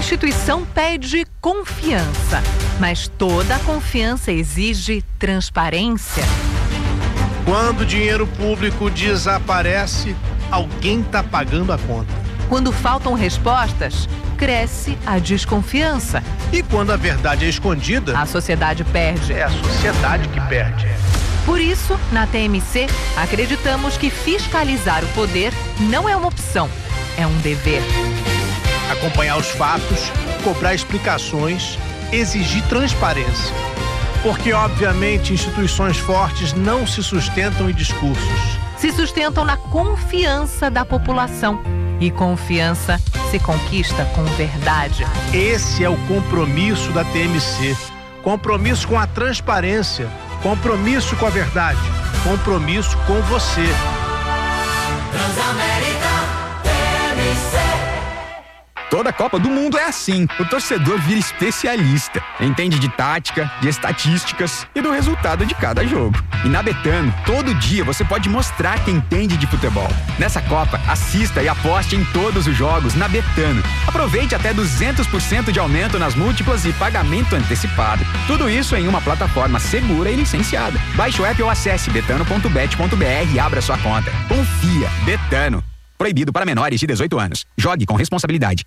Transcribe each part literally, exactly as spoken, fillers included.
instituição pede confiança, mas toda confiança exige transparência. Quando o dinheiro público desaparece, alguém está pagando a conta. Quando faltam respostas, cresce a desconfiança. E quando a verdade é escondida, a sociedade perde. É a sociedade que perde. Por isso, na T M C, acreditamos que fiscalizar o poder não é uma opção, é um dever. Acompanhar os fatos, cobrar explicações, exigir transparência. Porque, obviamente, instituições fortes não se sustentam em discursos. Se sustentam na confiança da população. E confiança se conquista com verdade. Esse é o compromisso da T M C. Compromisso com a transparência. Compromisso com a verdade. Compromisso com você. Transamérica T M C. Toda Copa do Mundo é assim. O torcedor vira especialista. Entende de tática, de estatísticas e do resultado de cada jogo. E na Betano, todo dia você pode mostrar que entende de futebol. Nessa Copa, assista e aposte em todos os jogos na Betano. Aproveite até duzentos por cento de aumento nas múltiplas e pagamento antecipado. Tudo isso em uma plataforma segura e licenciada. Baixe o app ou acesse betano ponto bet ponto br e abra sua conta. Confia. Betano. Proibido para menores de dezoito anos. Jogue com responsabilidade.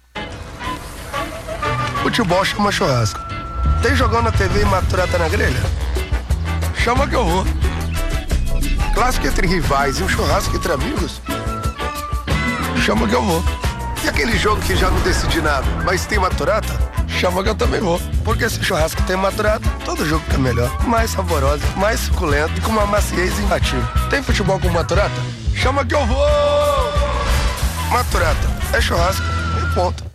Futebol chama churrasco. Tem jogão na T V e maturata na grelha? Chama que eu vou. Clássico entre rivais e um churrasco entre amigos? Chama que eu vou. E aquele jogo que já não decidi nada, mas tem maturata? Chama que eu também vou. Porque se churrasco tem maturata, todo jogo fica melhor. Mais saboroso, mais suculento e com uma maciez imbatível. Tem futebol com maturata? Chama que eu vou! Maturata, é churrasco e ponto.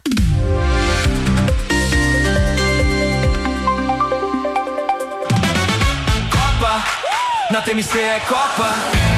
Copa, na T M C é Copa.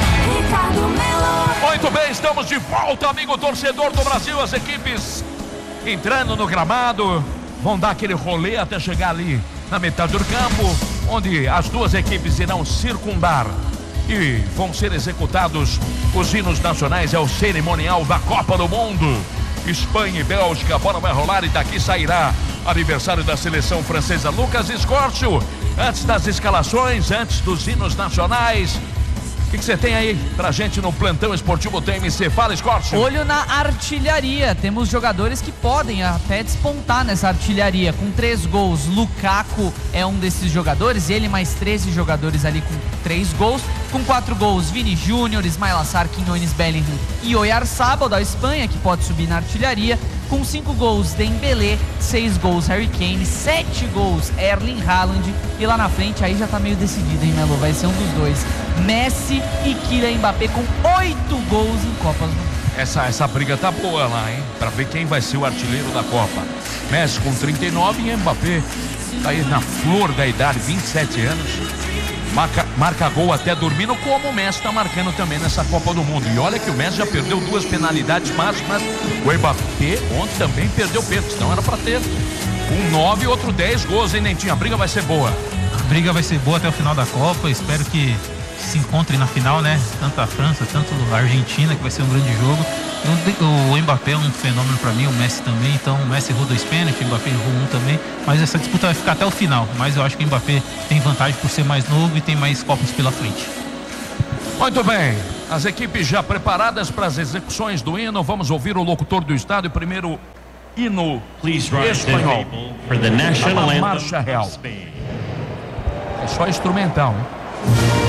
Muito bem, estamos de volta, amigo torcedor do Brasil. As equipes entrando no gramado, vão dar aquele rolê até chegar ali na metade do campo, onde as duas equipes irão circundar e vão ser executados os hinos nacionais. É o cerimonial da Copa do Mundo. Espanha e Bélgica, a bola vai rolar e daqui sairá aniversário da seleção francesa. Lucas Escórcio, antes das escalações, antes dos hinos nacionais, o que você tem aí pra gente no plantão esportivo T M C? Fala, Escórcio. Olho na artilharia. Temos jogadores que podem até despontar nessa artilharia. Com três gols, Lukaku é um desses jogadores. Ele mais treze jogadores ali com três gols. Com quatro gols, Vini Júnior, Ismail Assar, Quinones, Bellingham e Oyarzabal da Espanha, que pode subir na artilharia. Com cinco gols, Dembélé, seis gols, Harry Kane, sete gols, Erling Haaland. E lá na frente, aí já tá meio decidido, hein, Melo? Vai ser um dos dois. Messi e Kylian Mbappé com oito gols em Copas do Mundo. Essa, essa briga tá boa lá, hein? Pra ver quem vai ser o artilheiro da Copa. Messi com trinta e nove e Mbappé tá aí na flor da idade, vinte e sete anos. Marca, marca gol até dormindo, como o Messi tá marcando também nessa Copa do Mundo. E olha que o Messi já perdeu duas penalidades máximas. O Mbappé ontem também perdeu pênalti, então era pra ter um nove e outro dez gols, hein, Nentinho? A briga vai ser boa. A briga vai ser boa até o final da Copa. Espero que se encontrem na final, né? Tanto a França, tanto a Argentina, que vai ser um grande jogo. O Mbappé é um fenômeno para mim, o Messi também. Então o Messi errou dois pênaltis, o Mbappé errou um também. Mas essa disputa vai ficar até o final. Mas eu acho que o Mbappé tem vantagem por ser mais novo e tem mais Copas pela frente. Muito bem, as equipes já preparadas para as execuções do hino. Vamos ouvir o locutor do estádio. Primeiro, hino espanhol, a marcha real. É só instrumental, hein?